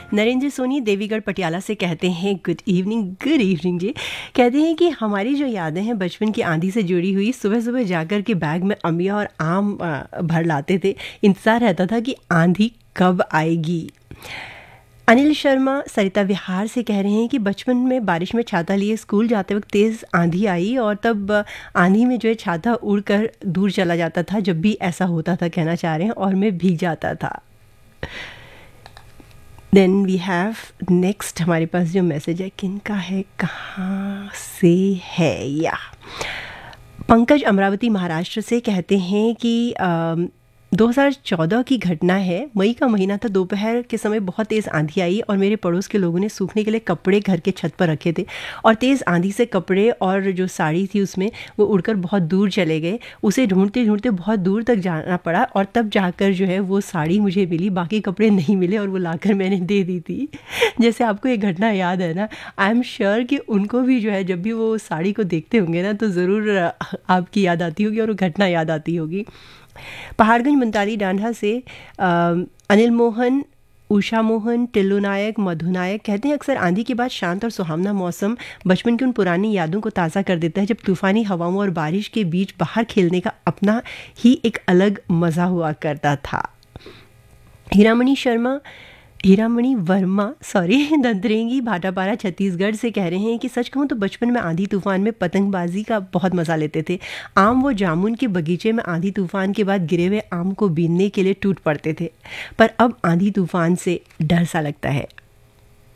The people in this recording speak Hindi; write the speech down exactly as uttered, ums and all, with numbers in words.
नरेंद्र सोनी देवीगढ़ पटियाला से कहते हैं गुड इवनिंग गुड इवनिंग जी। कहते हैं कि हमारी जो यादें हैं बचपन की आंधी से जुड़ी हुई, सुबह सुबह जाकर के बैग में अमिया और आम भर लाते थे। इंतज़ार रहता था कि आंधी कब आएगी। अनिल शर्मा सरिता विहार से कह रहे हैं कि बचपन में बारिश में छाता लिए स्कूल जाते वक्त तेज़ आंधी आई और तब आंधी में जो है छाता उड़कर दूर चला जाता था। जब भी ऐसा होता था, कहना चाह रहे हैं, और मैं भीग जाता था। देन वी हैव नेक्स्ट, हमारे पास जो मैसेज है किनका है, कहाँ से है, या पंकज अमरावती महाराष्ट्र से कहते हैं कि आ, दो हज़ार चौदह की घटना है। मई का महीना था, दोपहर के समय बहुत तेज़ आंधी आई और मेरे पड़ोस के लोगों ने सूखने के लिए कपड़े घर के छत पर रखे थे और तेज़ आंधी से कपड़े और जो साड़ी थी उसमें वो उड़कर बहुत दूर चले गए। उसे ढूंढते ढूंढते बहुत दूर तक जाना पड़ा और तब जाकर जो है वो साड़ी मुझे मिली, बाकी कपड़े नहीं मिले और वो लाकर मैंने दे दी थी। जैसे आपको ये घटना याद है ना, आई एम श्योर कि उनको भी जो है जब भी वो साड़ी को देखते होंगे ना तो ज़रूर आपकी याद आती होगी और वो घटना याद आती होगी। पहाड़गंज मुंताली डांढा से आ, अनिल मोहन, उषा मोहन, टिल्लू नायक, मधु नायक कहते हैं अक्सर आंधी के बाद शांत और सुहावना मौसम बचपन की उन पुरानी यादों को ताज़ा कर देता है, जब तूफ़ानी हवाओं और बारिश के बीच बाहर खेलने का अपना ही एक अलग मज़ा हुआ करता था। हीरामणि शर्मा हीरामणि वर्मा सॉरी दंतरेंगी भाटापारा छत्तीसगढ़ से कह रहे हैं कि सच कहूँ तो बचपन में आंधी तूफान में पतंगबाजी का बहुत मज़ा लेते थे। आम व जामुन के बगीचे में आंधी तूफान के बाद गिरे हुए आम को बीनने के लिए टूट पड़ते थे, पर अब आंधी तूफान से डर सा लगता है।